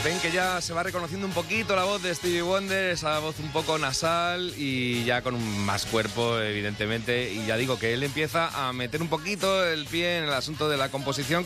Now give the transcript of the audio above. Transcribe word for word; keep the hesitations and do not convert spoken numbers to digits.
ven que ya se va reconociendo un poquito la voz de Stevie Wonder, esa voz un poco nasal y ya con un más cuerpo, evidentemente. Y ya digo que él empieza a meter un poquito el pie en el asunto de la composición,